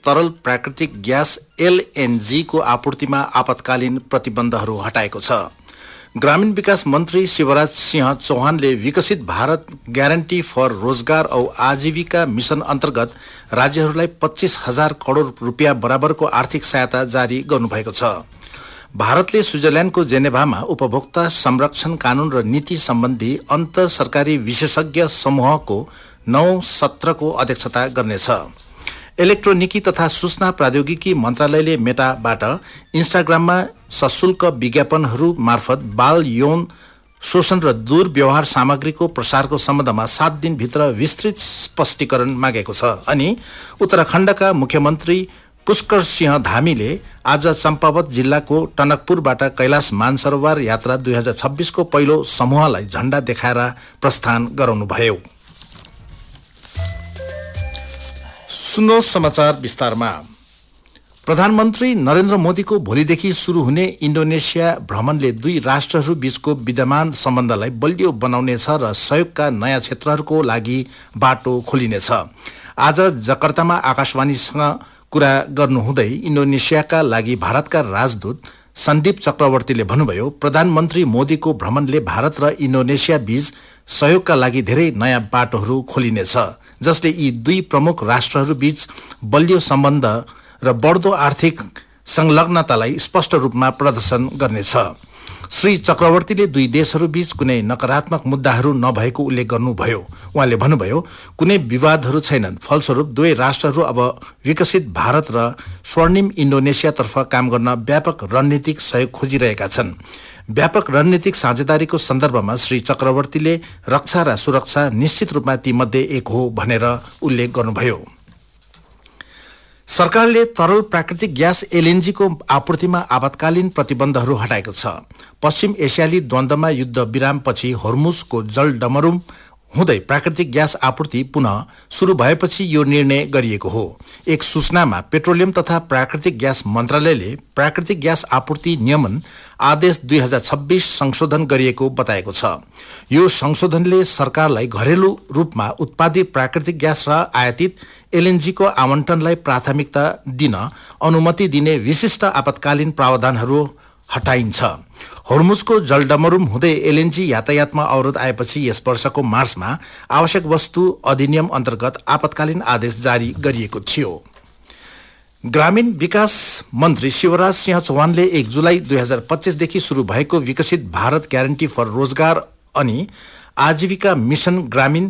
तरल प्राकृतिक gas LNG को आपूर्तिमा आपतकालीन प्रतिबन्धहरू हटाएको छ। ग्रामीण विकास मन्त्री शिवराज सिंह चौहानले विकसित भारत ग्यारेन्टी फर रोजगार औ आजीविका मिशन अन्तर्गत राज्यहरूलाई 25,000 करोड रुपियाँ बराबरको आर्थिक सहायता जारी गर्नुभएको छ। भारतले स्विजरल्याण्डको जेनेभामा उपभोक्ता संरक्षण कानून र नीति सम्बन्धी अन्तर सरकारी विशेषज्ञ समूहको 9 सत्रको अध्यक्षता गर्नेछ। इलेक्ट्रोनिकी तथा सूचना प्रौद्योगिकी मन्त्रालयले मेटाबाट इन्स्टाग्राममा सशुल्क विज्ञापनहरू मार्फत बाल यौन शोषण र दुर्व्यवहार सामग्रीको प्रसारको सम्बन्धमा 7 दिनभित्र विस्तृत स्पष्टीकरण मागेको छ। अनि उत्तराखण्डका मुख्यमन्त्री पुष्कर सिंह धामीले आज चम्पावत जिल्लाको टनकपुरबाट कैलाश मानसरोवर यात्रा 2026 को पहिलो समूहलाई झण्डा देखाएर प्रस्थान गराउनुभयो। सुन्नुहोस् समाचार विस्तारमा। प्रधानमन्त्री नरेन्द्र मोदीको भोलिदेखि शुरू हुने इन्डोनेसिया भ्रमणले दुई राष्ट्रहरू बीचको विद्यमान सम्बन्धलाई बलियो बनाउनेछ र सहयोगका नयाँ क्षेत्रहरूको लागि बाटो खोलिनेछ। आज जकार्तामा आकाशवाणीसँग कुरा गर्नुहुँदै इन्डोनेसियाका लागि भारतका राजदूत सन्दीप चक्रवर्तीले भन्नुभयो, प्रधानमन्त्री मोदीको भ्रमणले भारत र इन्डोनेसिया बीच सहयोगका लागि धेरै नयाँ बाटोहरू खोलिनेछ, जसले यी दुई प्रमुख राष्ट्रहरू बीच बलियो सम्बन्ध र बढ्दो आर्थिक संलग्नतालाई स्पष्ट रूपमा प्रदर्शन गर्नेछ। श्री चक्रवर्तीले दुई देशहरू बीच कुनै नकारात्मक मुद्दाहरू नभएको उल्लेख गर्नुभयो। उहाँले भन्नुभयो, कुनै विवादहरू छैनन्, फलस्वरूप दुवै राष्ट्रहरू अब विकसित भारत र स्वर्णिम इन्डोनेसियातर्फ काम गर्न व्यापक रणनीतिक सहयोग खोजिरहेका छन्। व्यापक रणनीतिक साझेदारीको सन्दर्भमा श्री चक्रवर्तीले रक्षा र सुरक्षा निश्चित रूपमा तीमध्ये एक हो भनेर उल्लेख गर्नुभयो। सरकारले तरल प्राकृतिक ग्यास एलएनजी को आपूर्तिमा आपतकालीन प्रतिबन्धहरू हटाएको छ। पश्चिम एसियाली द्वन्द्वमा युद्ध विरामपछि होर्मुजको जलडमरुम हुँदै प्राकृतिक ग्यास आपूर्ति पुनः शुरू भएपछि यो निर्णय गरिएको हो। एक सूचनामा पेट्रोलियम तथा प्राकृतिक ग्यास मन्त्रालयले प्राकृतिक ग्यास आपूर्ति नियमन आदेश 2026 संशोधन गरिएको बताएको छ। यो संशोधनले सरकारलाई घरेलु रूपमा उत्पादित प्राकृतिक ग्यास र आयातित एलएनजी को आवण्टनलाई प्राथमिकता दिन अनुमति दिने विशिष्ट आपतकालीन प्रावधानहरू हटाइन्छ। होर्मुजको जलडमरुम हुँदै एलएनजी यातायातमा अवरोध आएपछि यस वर्षको मार्चमा आवश्यक वस्तु अधिनियम अन्तर्गत आपतकालीन आदेश जारी गरिएको थियो। ग्रामीण विकास मन्त्री शिवराज सिंह चौहानले 1 जुलाई 2025 देखि शुरू भएको विकसित भारत ग्यारेन्टी फर रोजगार अनि आजीविका मिशन ग्रामीण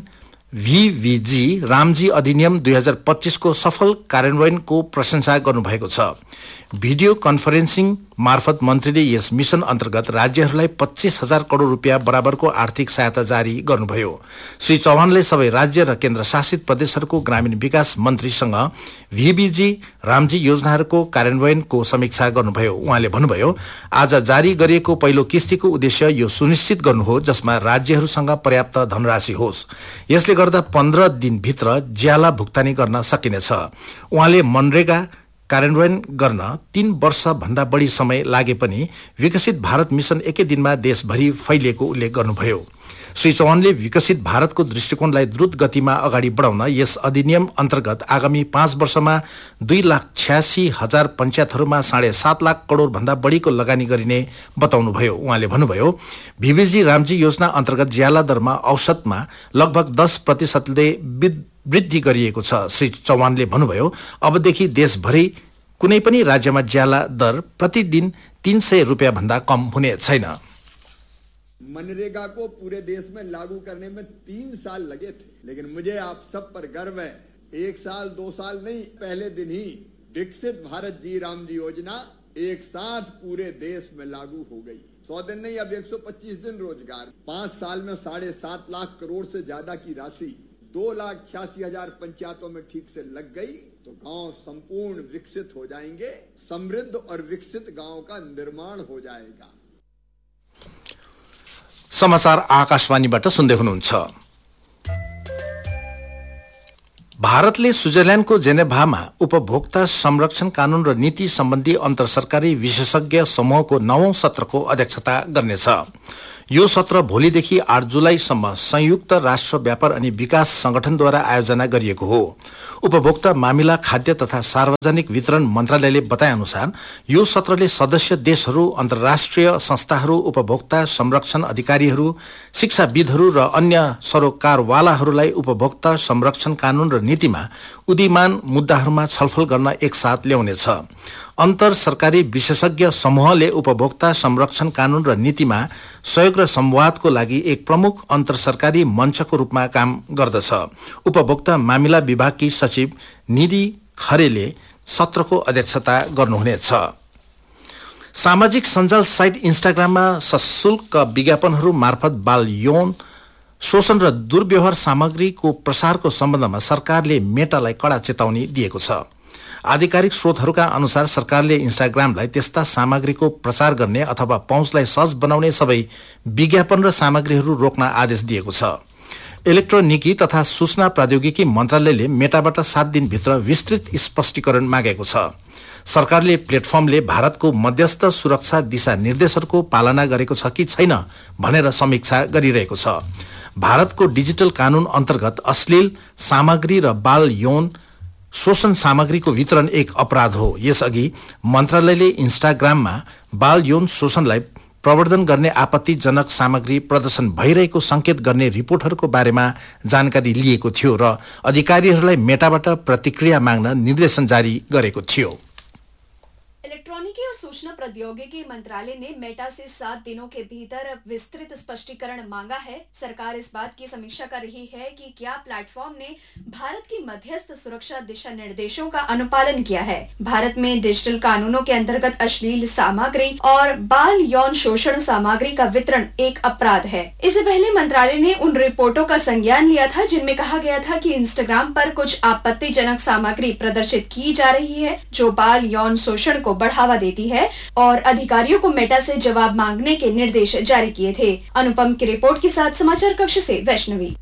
VVG रामजी अधिनियम 2025 को सफल कार्यान्वयनको प्रशंसा गर्नुभएको छ। भिडियो कन्फरेन्सिङ मार्फत मन्त्रीले यस मिशन अन्तर्गत राज्यहरूलाई 25,000 करोड रुपियाँ बराबरको आर्थिक सहायता जारी गर्नुभयो। श्री चौहानले सबै राज्य र केन्द्रशासित प्रदेशहरूको ग्रामीण विकास मन्त्रीसँग VVG रामजी योजनाहरूको कार्यान्वयनको समीक्षा गर्नुभयो। उहाँले भन्नुभयो, आज जारी गरिएको पहिलो किस्तीको उद्देश्य यो सुनिश्चित गर्नु हो जसमा राज्यहरूसँग पर्याप्त धनराशि होस्। यसले गर्दा 15 दिनभित्र ज्याला भुक्तानी गर्न सकिनेछ। उहाँले मनरेगा कार्यान्वयन गर्न 3 वर्ष भन्दा बढी समय लागे पनि विकसित भारत मिशन एकै दिनमा देशभरि फैलिएको उल्लेख गर्नुभयो। श्री चौहानले विकसित भारतको दृष्टिकोणलाई द्रुत गतिमा अगाडि बढाउन यस अधिनियम अन्तर्गत आगामी 5 वर्षमा 2,86,000 पञ्चायतहरूमा 7.5 लाख करोड भन्दा बढीको लगानी गरिने बताउनुभयो। उहाँले भन्नुभयो, VVG रामजी योजना अन्तर्गत ज्याला दरमा औसतमा लगभग 10% वृद्धि गरिएको छ। श्री चौहानले भन्नुभयो, अबदेखि देशभरि कुनै पनि राज्यमा ज्याला दर प्रतिदिन 300 रुपियाँ भन्दा कम हुने छैन। मनरेगा को पूरे देश में लागू करने में 3 साल लगे थे, लेकिन मुझे आप सब पर गर्व है, 1 साल 2 साल नहीं, पहले दिन ही विकसित भारत जी राम जी योजना एक साथ पूरे देश में लागू हो गई। 100 दिन नहीं, अब 125 दिन रोजगार, 5 साल में 7.5 लाख करोड़ से ज्यादा की राशि 2,86,000 पंचायतों में ठीक से लग गई तो गांव संपूर्ण विकसित हो जाएंगे, समृद्ध और विकसित गांव का निर्माण हो जाएगा। समाचार आकाशवाणीबाट सुन्दै हुनुहुन्छ। भारतले स्विजरल्याण्डको जेनेभामा उपभोक्ता संरक्षण कानून र नीति सम्बन्धी अन्तरसरकारी विशेषज्ञ समूहको 9औं सत्रको अध्यक्षता गर्नेछ। यो सत्र भोलिदेखि 8 जुलाईसम्म संयुक्त राष्ट्र व्यापार अनि विकास संगठनद्वारा आयोजना गरिएको हो। उपभोक्ता मामिला, खाद्य तथा सार्वजनिक वितरण मन्त्रालयले बताए अनुसार यो सत्रले सदस्य देशहरू, अन्तर्राष्ट्रिय संस्थाहरू, उपभोक्ता संरक्षण अधिकारीहरू, शिक्षाविदहरू र अन्य सरोकारवालाहरूलाई उपभोक्ता संरक्षण कानून र नीतिमा उदीयमान मुद्दाहरूमा छलफल गर्न एकसाथ ल्याउनेछ। अन्तर सरकारी विशेषज्ञ समूहले उपभोक्ता संरक्षण कानून र नीतिमा सहयोग र संवादको लागि एक प्रमुख अन्तर सरकारी मञ्चको रूपमा काम गर्दछ। उपभोक्ता मामिला विभागकी सचिव निधि खरेले सत्रको अध्यक्षता गर्नुहुनेछ। सामाजिक सञ्जाल साइट इन्स्टाग्राममा सशुल्क विज्ञापनहरू मार्फत बाल यौन शोषण र दुर्व्यवहार सामग्रीको प्रसारको सम्बन्धमा सरकारले मेटालाई कड़ा चेतावनी दिएको छ। आधिकारिक स्रोतहरूका अनुसार सरकारले इन्स्टाग्रामलाई त्यस्ता सामग्रीको प्रचार गर्ने अथवा पहुँचलाई सहज बनाउने सबै विज्ञापन र सामग्रीहरू रोक्न आदेश दिएको छ। इलेक्ट्रोनिकी तथा सूचना प्रौद्योगिकी मन्त्रालयले मेटाबाट 7 दिनभित्र विस्तृत स्पष्टीकरण मागेको छ। सरकारले प्लेटफर्मले भारतको मध्यस्थ सुरक्षा दिशा निर्देशहरूको पालना गरेको छ कि छैन भनेर समीक्षा गरिरहेको छ। भारतको डिजिटल कानून अन्तर्गत अश्लील सामग्री र बाल यौन शोषण सामग्रीको वितरण एक अपराध हो। यसअघि मन्त्रालयले इन्स्टाग्राममा बाल यौन शोषणलाई प्रवर्धन गर्ने आपत्तिजनक सामग्री प्रदर्शन भइरहेको संकेत गर्ने रिपोर्टहरूको बारेमा जानकारी लिएको थियो र अधिकारीहरूलाई मेटाबाट प्रतिक्रिया माग्न निर्देशन जारी गरेको थियो। इलेक्ट्रॉनिकी और सूचना प्रौद्योगिकी मंत्रालय ने मेटा से 7 दिनों के भीतर विस्तृत स्पष्टीकरण मांगा है। सरकार इस बात की समीक्षा कर रही है कि क्या प्लेटफॉर्म ने भारत की मध्यस्थ सुरक्षा दिशा निर्देशों का अनुपालन किया है। भारत में डिजिटल कानूनों के अंतर्गत अश्लील सामग्री और बाल यौन शोषण सामग्री का वितरण एक अपराध है। इससे पहले मंत्रालय ने उन रिपोर्टों का संज्ञान लिया था जिनमें कहा गया था कि इंस्टाग्राम पर कुछ आपत्तिजनक सामग्री प्रदर्शित की जा रही है जो बाल यौन शोषण को बढ़ावा देती है और अधिकारियों को मेटा से जवाब मांगने के निर्देश जारी किए थे। अनुपम की रिपोर्ट के साथ समाचार कक्ष से वैष्णवी।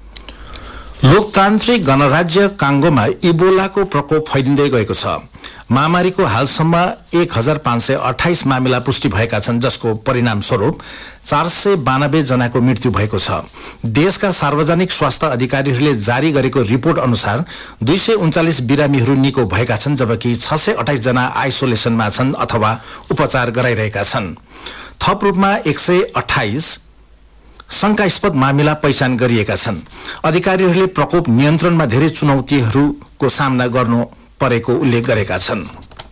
लोकतान्त्रिक गणराज्य कांगोमा इबोलाको प्रकोप फैलिँदै गएको छ। महामारीको हालसम्म 1528 मामिला पुष्टि भएका छन्, जसको परिणाम स्वरूप 492 जनाको मृत्यु भएको छ। देशका सार्वजनिक स्वास्थ्य अधिकारीहरूले जारी गरेको रिपोर्ट अनुसार 239 बिरामीहरू निको भएका छन्, जबकि 628 जना आइसोलेसनमा छन् अथवा उपचार गराइरहेका छन्। थप रूपमा 128 शंकास्पद मामिला पहिचान गरिएका छन्। अधिकारीहरूले प्रकोप नियन्त्रणमा धेरै चुनौतीहरूको सामना गर्नु परेको उल्लेख गरेका छन्।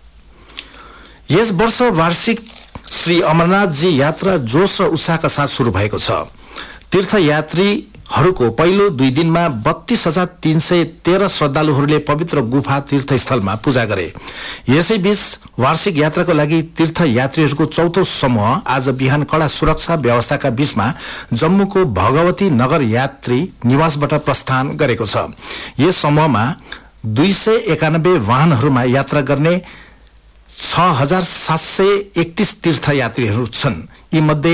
यस वर्ष वार्षिक श्री अमरनाथजी यात्रा जोश र उत्साहका साथ शुरू भएको छ। तीर्थयात्रीहरूको पहिलो 2 दिनमा 32,313 श्रद्धालुहरूले पवित्र गुफा तीर्थस्थलमा पूजा गरे। यसैबीच वार्षिक यात्राको लागि तीर्थयात्रीहरूको चौथो समूह आज बिहान कड़ा सुरक्षा व्यवस्थाका बीचमा जम्मूको भगवती नगर यात्री निवासबाट प्रस्थान गरेको छ। यस समूहमा 291 वाहनहरूमा यात्रा गर्ने 6,731 तीर्थयात्रीहरू छन्। यी मध्ये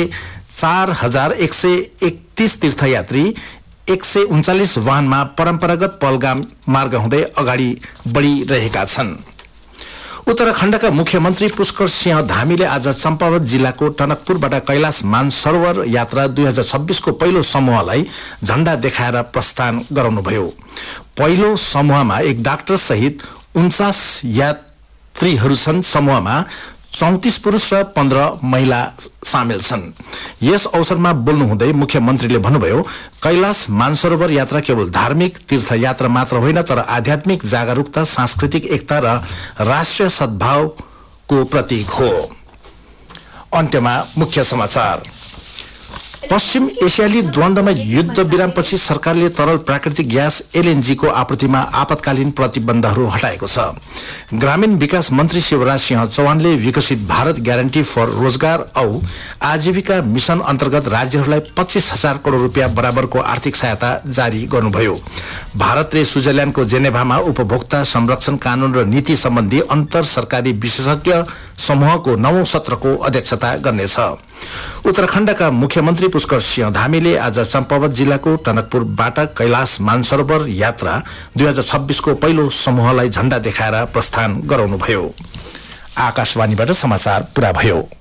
4,131 तीर्थयात्री 139 वाहनमा परम्परागत पहलगाम मार्ग हुँदै अगाडि बढिरहेका छन्। उत्तराखण्डका मुख्यमन्त्री पुष्कर सिंह धामीले आज चम्पावत जिल्लाको टनकपुरबाट कैलाश मानसरोवर यात्रा 2026 को पहिलो समूहलाई झण्डा देखाएर प्रस्थान गराउनुभयो। पहिलो समूहमा एक डाक्टर सहित 49 यात्रीहरू छन्। समूहमा 34 पुरुष र 15 महिला सामेल छन्। यस अवसरमा बोल्नुहुँदै मुख्यमन्त्रीले भन्नुभयो, कैलाश मानसरोवर यात्रा केवल धार्मिक तीर्थयात्रा मात्र होइन, तर आध्यात्मिक जागरूकता, सांस्कृतिक एकता र राष्ट्रिय सद्भावको प्रतीक हो। अन्त्यमा मुख्य समाचार। पश्चिम एसियाली द्वन्द्वमा युद्ध विरामपछि सरकारले तरल प्राकृतिक ग्यास एलएनजी को आपूर्तिमा आपतकालीन प्रतिबन्धहरू हटाएको छ। ग्रामीण विकास मन्त्री शिवराज सिंह चौहानले विकसित भारत ग्यारेन्टी फर रोजगार औ आजीविका मिशन अन्तर्गत राज्यहरूलाई 25,000 करोड़ रुपियाँ बराबरको आर्थिक सहायता जारी गर्नुभयो। भारतले स्विजरल्याण्डको जेनेभामा उपभोक्ता संरक्षण कानून र नीति सम्बन्धी अन्तर सरकारी विशेषज्ञ समूहको 9औं सत्रको अध्यक्षता गर्नेछ। उत्तराखण्डका मुख्यमन्त्री पुष्कर सिंह धामीले आज चम्पावत जिल्लाको टनकपुरबाट कैलाश मानसरोवर यात्रा 2026 को पहिलो समूहलाई झण्डा देखाएर प्रस्थान गराउनुभयो। आकाशवाणीबाट समाचार पूरा भयो।